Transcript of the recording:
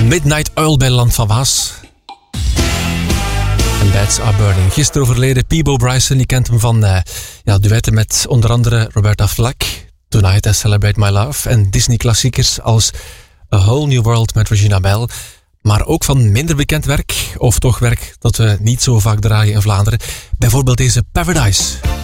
Midnight Oil bij Land van Waas. En Beds Are Burning. Gisteren overleden Peabo Bryson. Je kent hem van duetten met onder andere Roberta Flack, Tonight I Celebrate My Love en Disney-klassiekers als A Whole New World met Regina Bell. Maar ook van minder bekend werk, of toch werk dat we niet zo vaak dragen in Vlaanderen. Bijvoorbeeld deze Paradise.